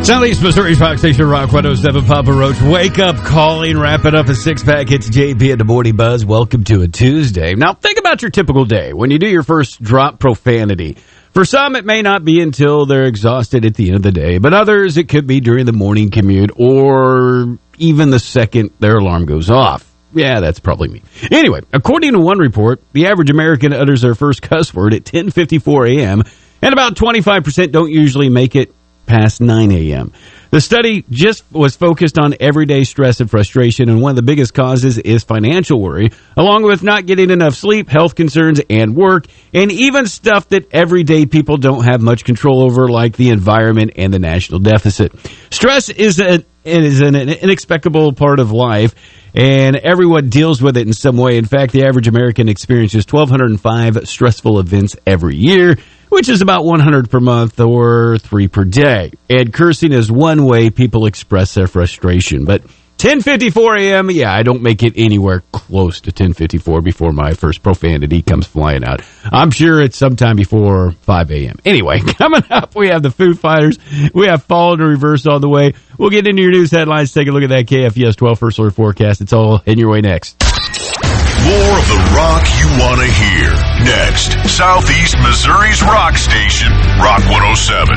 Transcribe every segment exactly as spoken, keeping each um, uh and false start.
Southeast Missouri's Rock Station, Rock one oh seven, Papa Roach. Wake up calling, wrapping up a six-pack. It's J P at the Morning Buzz. Welcome to a Tuesday. Now, think about your typical day when you do your first drop profanity. For some, it may not be until they're exhausted at the end of the day, but others, it could be during the morning commute or even the second their alarm goes off. Yeah, that's probably me. Anyway, according to one report, the average American utters their first cuss word at ten fifty-four a.m., and about twenty-five percent don't usually make it past nine a.m. The study just was focused on everyday stress and frustration, and one of the biggest causes is financial worry, along with not getting enough sleep, health concerns, and work, and even stuff that everyday people don't have much control over, like the environment and the national deficit. Stress is, a, it is an inexplicable part of life, and everyone deals with it in some way. In fact, the average American experiences one thousand two hundred five stressful events every year, which is about one hundred per month or three per day. And cursing is one way people express their frustration. But ten fifty-four a.m., yeah, I don't make it anywhere close to ten fifty-four before my first profanity comes flying out. I'm sure it's sometime before five a.m. Anyway, coming up, we have the Foo Fighters. We have Fall in Reverse on the way. We'll get into your news headlines, take a look at that K F E S twelve First Alert forecast. It's all in your way next. More of the rock you want to hear. Next, Southeast Missouri's rock station, Rock one oh seven.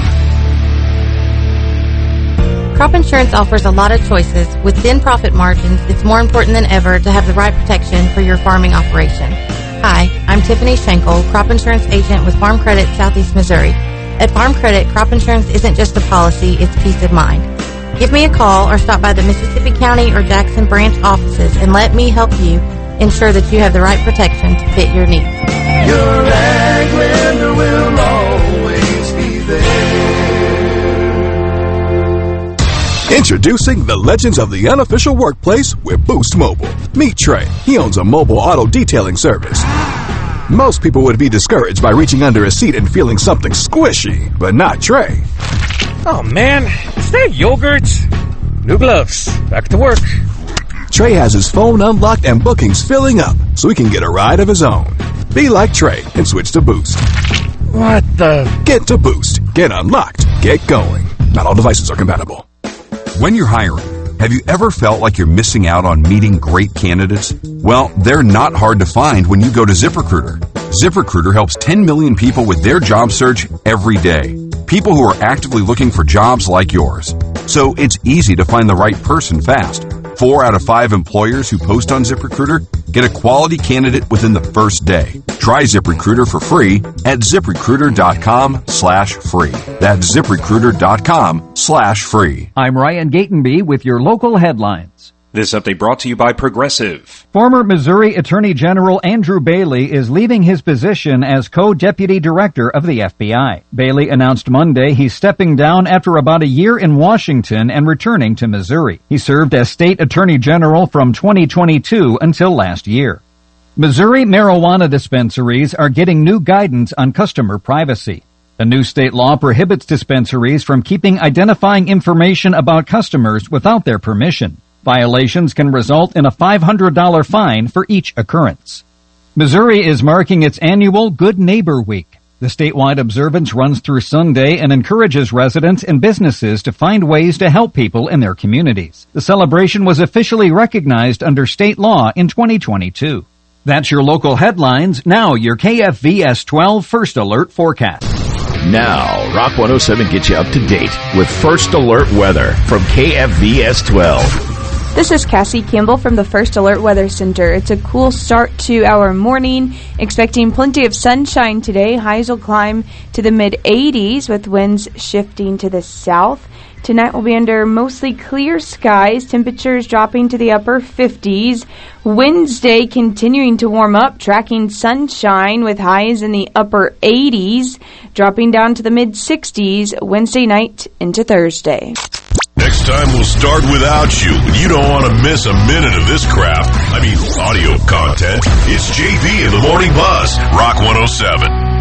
Crop insurance offers a lot of choices. With thin profit margins, it's more important than ever to have the right protection for your farming operation. Hi, I'm Tiffany Schenkel, crop insurance agent with Farm Credit Southeast Missouri. At Farm Credit, crop insurance isn't just a policy, it's peace of mind. Give me a call or stop by the Mississippi County or Jackson branch offices and let me help you ensure that you have the right protection to fit your needs. Your ag lender will always be there. Introducing the legends of the unofficial workplace with Boost Mobile. Meet Trey. He owns a mobile auto detailing service. Most people would be discouraged by reaching under a seat and feeling something squishy, but not Trey. Oh man, is that yogurt? New gloves. Back to work. Trey has his phone unlocked and bookings filling up so he can get a ride of his own. Be like Trey and switch to Boost. What the? Get to Boost. Get unlocked. Get going. Not all devices are compatible. When you're hiring, have you ever felt like you're missing out on meeting great candidates? Well, they're not hard to find when you go to ZipRecruiter. ZipRecruiter helps ten million people with their job search every day. People who are actively looking for jobs like yours. So it's easy to find the right person fast. Four out of five employers who post on ZipRecruiter get a quality candidate within the first day. Try ZipRecruiter for free at ZipRecruiter.com slash free. That's ZipRecruiter.com slash free. I'm Ryan Gatenby with your local headlines. This update brought to you by Progressive. Former Missouri Attorney General Andrew Bailey is leaving his position as co-deputy director of the F B I. Bailey announced Monday he's stepping down after about a year in Washington and returning to Missouri. He served as state attorney general from twenty twenty-two until last year. Missouri marijuana dispensaries are getting new guidance on customer privacy. A new state law prohibits dispensaries from keeping identifying information about customers without their permission. Violations can result in a five hundred dollars fine for each occurrence. Missouri is marking its annual Good Neighbor Week. The statewide observance runs through Sunday and encourages residents and businesses to find ways to help people in their communities. The celebration was officially recognized under state law in twenty twenty-two. That's your local headlines. Now your K F V S twelve First Alert forecast. Now, Rock one oh seven gets you up to date with First Alert weather from K F V S twelve. This is Cassie Campbell from the First Alert Weather Center. It's a cool start to our morning. Expecting plenty of sunshine today. Highs will climb to the mid eighties with winds shifting to the south. Tonight will be under mostly clear skies. Temperatures dropping to the upper fifties. Wednesday continuing to warm up, tracking sunshine with highs in the upper eighties, dropping down to the mid sixties Wednesday night into Thursday. Next time we'll start without you, and you don't want to miss a minute of this crap. I mean, audio content. It's J B in the Morning Buzz, Rock one oh seven.